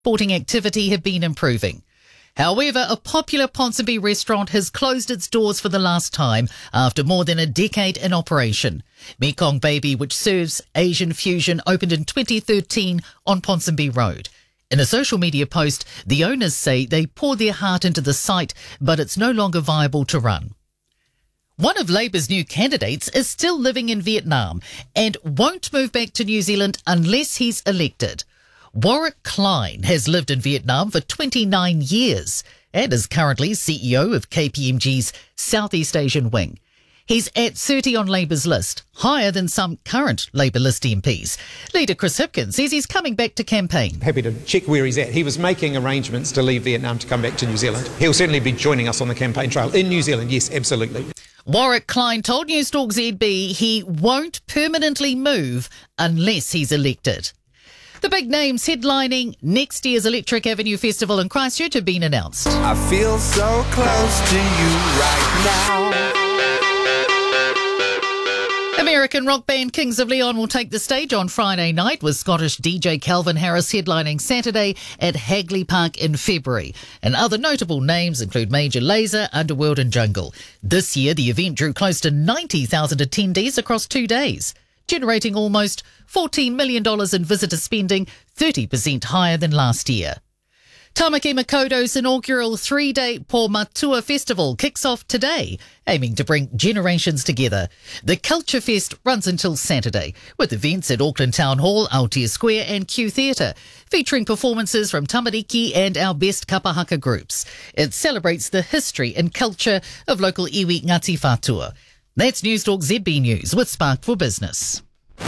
sporting activity have been improving. However, a popular Ponsonby restaurant has closed its doors for the last time after more than a decade in operation. Mekong Baby, which serves Asian fusion, opened in 2013 on Ponsonby Road. In a social media post, the owners say they poured their heart into the site, but it's no longer viable to run. One of Labour's new candidates is still living in Vietnam and won't move back to New Zealand unless he's elected. Warwick Klein has lived in Vietnam for 29 years and is currently CEO of KPMG's Southeast Asian wing. He's at 30 on Labour's list, higher than some current Labour list MPs. Leader Chris Hipkins says he's coming back to campaign. Happy to check where he's at. He was making arrangements to leave Vietnam to come back to New Zealand. He'll certainly be joining us on the campaign trail in New Zealand, yes, absolutely. Warwick Klein told Newstalk ZB he won't permanently move unless he's elected. The big names headlining next year's Electric Avenue Festival in Christchurch have been announced. I feel so close to you right now. American rock band Kings of Leon will take the stage on Friday night, with Scottish DJ Calvin Harris headlining Saturday at Hagley Park in February. And other notable names include Major Lazer, Underworld and Jungle. This year, the event drew close to 90,000 attendees across 2 days, generating almost $14 million in visitor spending, 30% higher than last year. Tamaki Makoto's inaugural 3-day Paumatua Festival kicks off today, aiming to bring generations together. The Culture Fest runs until Saturday, with events at Auckland Town Hall, Aotea Square and Q Theatre, featuring performances from Tamariki and our best kapahaka groups. It celebrates the history and culture of local iwi Ngati Whātua. That's Newstalk ZB News with Spark for Business.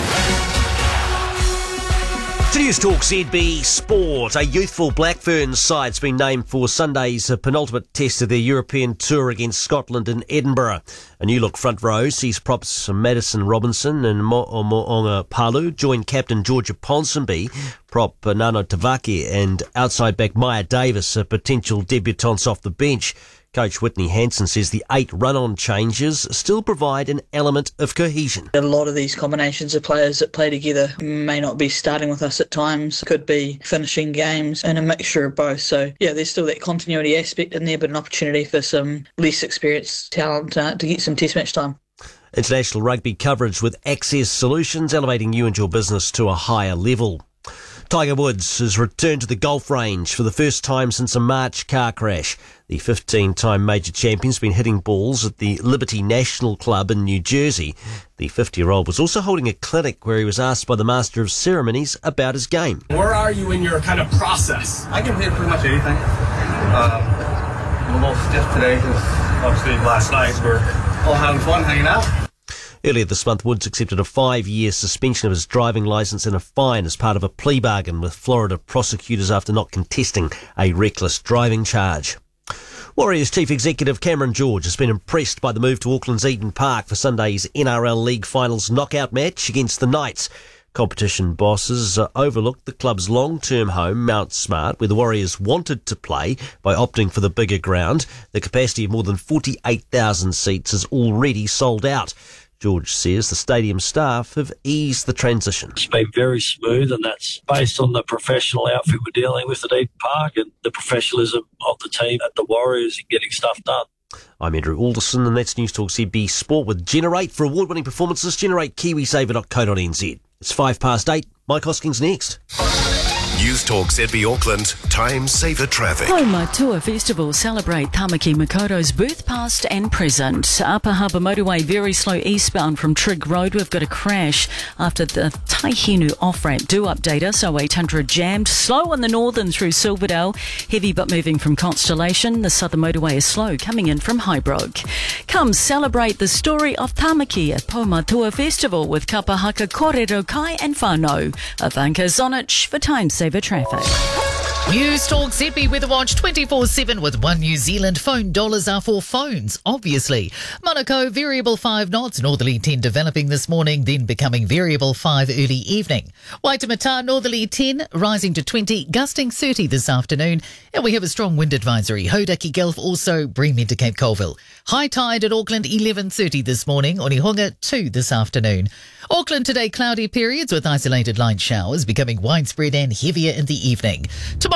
To Newstalk ZB Sport, a youthful Black Ferns side's been named for Sunday's penultimate test of their European tour against Scotland in Edinburgh. A new look front row sees props Madison Robinson and Mo'onga Palu join captain Georgia Ponsonby, prop Nano Tavake and outside back Maya Davis, potential debutants off the bench. Coach Whitney Hansen says the 8 run-on changes still provide an element of cohesion. A lot of these combinations of players that play together may not be starting with us at times, could be finishing games, and a mixture of both. So, yeah, there's still that continuity aspect in there, but an opportunity for some less experienced talent to get some test match time. International rugby coverage with Access Solutions, elevating you and your business to a higher level. Tiger Woods has returned to the golf range for the first time since a March car crash. The 15-time major champion's been hitting balls at the Liberty National Club in New Jersey. The 50-year-old was also holding a clinic where he was asked by the Master of Ceremonies about his game. Where are you in your kind of process? I can hit pretty much anything. I'm a little stiff today because obviously last night we're all having fun hanging out. Earlier this month, Woods accepted a 5-year suspension of his driving licence and a fine as part of a plea bargain with Florida prosecutors after not contesting a reckless driving charge. Warriors Chief Executive Cameron George has been impressed by the move to Auckland's Eden Park for Sunday's NRL League Finals knockout match against the Knights. Competition bosses overlooked the club's long-term home, Mount Smart, where the Warriors wanted to play by opting for the bigger ground. The capacity of more than 48,000 seats is already sold out. George says the stadium staff have eased the transition. It's been very smooth, and that's based on the professional outfit we're dealing with at Eden Park and the professionalism of the team at the Warriors in getting stuff done. I'm Andrew Alderson, and that's Newstalk ZB Sport with Generate. For award-winning performances, generate kiwisaver.co.nz. It's 8:05. Mike Hoskins next. Newstalk ZB Auckland, Time Saver Traffic. Paumatua Festival celebrate Tamaki Makoto's birth, past and present. Upper Harbour Motorway very slow eastbound from Trigg Road. We've got a crash after the Taihinu off-ramp. Do update us, 0800 jammed. Slow on the northern through Silverdale. Heavy but moving from Constellation. The southern motorway is slow coming in from Highbrook. Come celebrate the story of Tamaki at Paumatua Festival with Kapahaka Kōrero Kai and Whānau. Ivanka Zonich for Time Saver Traffic. Newstalk ZB Weather Watch 24/7 with One New Zealand. Phone dollars are for phones, obviously. Monaco, variable 5 knots, northerly 10 developing this morning, then becoming variable 5 early evening. Waitemata, northerly 10, rising to 20, gusting 30 this afternoon. And we have a strong wind advisory. Hodaki Gulf also, Bream into Cape Colville. High tide at Auckland, 11:30 this morning. Onehunga, 2 this afternoon. Auckland today, cloudy periods with isolated light showers becoming widespread and heavier in the evening. Tomorrow